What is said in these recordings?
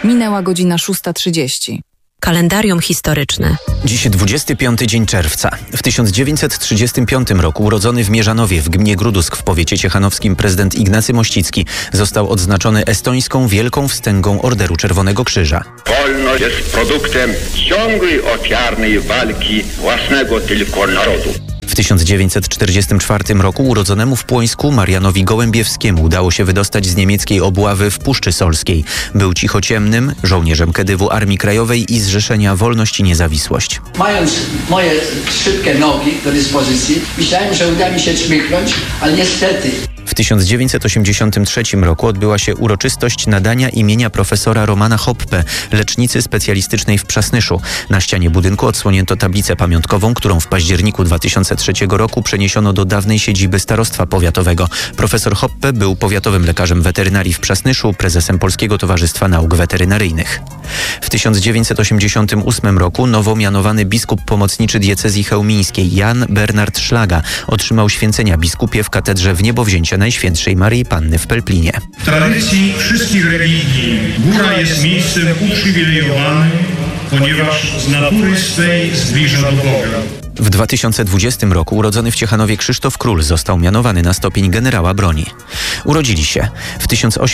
Minęła godzina 6:30. Kalendarium historyczne. Dziś 25 dzień czerwca. W 1935 roku urodzony w Mierzanowie w gminie Grudusk w powiecie ciechanowskim prezydent Ignacy Mościcki został odznaczony estońską Wielką Wstęgą Orderu Czerwonego Krzyża. Wolność jest produktem ciągłej ofiarnej walki własnego tylko narodu. W 1944 roku urodzonemu w Płońsku Marianowi Gołębiewskiemu udało się wydostać z niemieckiej obławy w Puszczy Solskiej. Był cichociemnym, żołnierzem Kedywu Armii Krajowej i Zrzeszenia Wolność i Niezawisłość. Mając moje szybkie nogi do dyspozycji, myślałem, że uda mi się czmychnąć, ale niestety. W 1983 roku odbyła się uroczystość nadania imienia profesora Romana Hoppe, lecznicy specjalistycznej w Przasnyszu. Na ścianie budynku odsłonięto tablicę pamiątkową, którą w październiku 2003 roku przeniesiono do dawnej siedziby starostwa powiatowego. Profesor Hoppe był powiatowym lekarzem weterynarii w Przasnyszu, prezesem Polskiego Towarzystwa Nauk Weterynaryjnych. W 1988 roku nowo mianowany biskup pomocniczy diecezji chełmińskiej Jan Bernard Szlaga otrzymał święcenia biskupie w katedrze Wniebowzięcia Najświętszej Maryi Panny w Pelplinie. W tradycji wszystkich religii góra jest miejscem uprzywilejowanym, ponieważ z natury swej zbliża do Boga. W 2020 roku urodzony w Ciechanowie Krzysztof Król został mianowany na stopień generała broni. Urodzili się w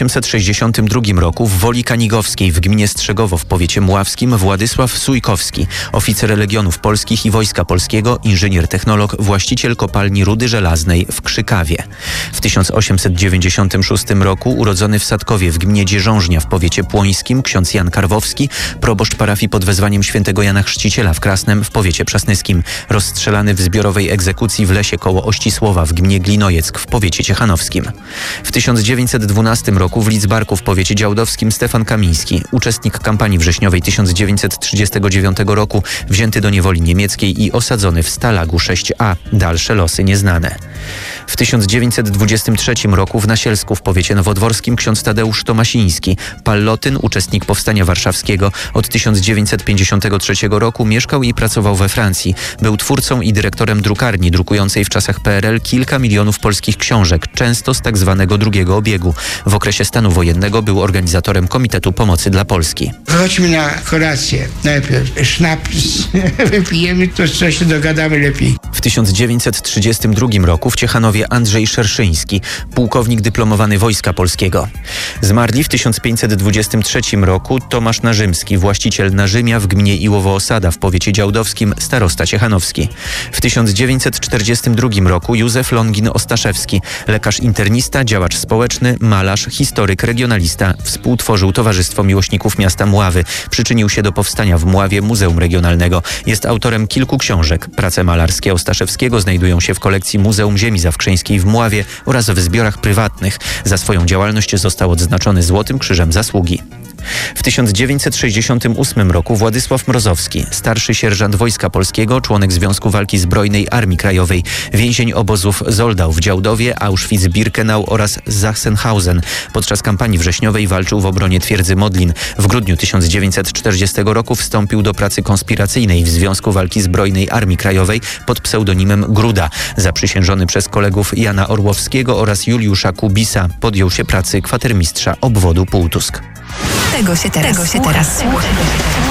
1862 roku w Woli Kanigowskiej w gminie Strzegowo w powiecie mławskim Władysław Sujkowski, oficer Legionów Polskich i Wojska Polskiego, inżynier-technolog, właściciel kopalni rudy żelaznej w Krzykawie. W 1896 roku urodzony w Sadkowie w gminie Dzierżążnia w powiecie płońskim ksiądz Jan Karwowski, proboszcz parafii pod wezwaniem świętego Jana Chrzciciela w Krasnem w powiecie przasnyskim. Rozstrzelany w zbiorowej egzekucji w lesie koło Ościsłowa w gminie Glinojeck w powiecie ciechanowskim. W 1912 roku w Lidzbarku w powiecie działdowskim Stefan Kamiński, uczestnik kampanii wrześniowej 1939 roku, wzięty do niewoli niemieckiej i osadzony w Stalagu 6A. Dalsze losy nieznane. W 1923 roku w Nasielsku w powiecie nowodworskim ksiądz Tadeusz Tomasiński, pallotyn, uczestnik Powstania Warszawskiego. Od 1953 roku mieszkał i pracował we Francji. Był twórcą i dyrektorem drukarni drukującej w czasach PRL kilka milionów polskich książek, często z tak zwanego drugiego obiegu. W okresie stanu wojennego był organizatorem Komitetu Pomocy dla Polski. Chodźmy na kolację. Najpierw sznaps wypijemy, to co się dogadamy lepiej. W 1932 roku w Ciechanowie Andrzej Szerszyński, pułkownik dyplomowany Wojska Polskiego. Zmarli w 1523 roku Tomasz Narzymski, właściciel Narzymia w gminie Iłowo-Osada w powiecie działdowskim, starosta ciechanowski. W 1942 roku Józef Longin Ostaszewski, lekarz internista, działacz społeczny, malarz, historyk, regionalista. Współtworzył Towarzystwo Miłośników Miasta Mławy. Przyczynił się do powstania w Mławie Muzeum Regionalnego. Jest autorem kilku książek. Prace malarskie Ostaszewskiego znajdują się w kolekcji Muzeum Ziemi Zawkrzeńskiej w Mławie oraz w zbiorach prywatnych. Za swoją działalność został odznaczony Złotym Krzyżem Zasługi. W 1968 roku Władysław Mrozowski, starszy sierżant Wojska Polskiego, członek Związku Walki Zbrojnej Armii Krajowej, więzień obozów Zoldau w Działdowie, Auschwitz-Birkenau oraz Sachsenhausen. Podczas kampanii wrześniowej walczył w obronie twierdzy Modlin. W grudniu 1940 roku wstąpił do pracy konspiracyjnej w Związku Walki Zbrojnej Armii Krajowej pod pseudonimem Gruda. Zaprzysiężony przez kolegów Jana Orłowskiego oraz Juliusza Kubisa podjął się pracy kwatermistrza obwodu Półtusk. Tego się teraz słucha.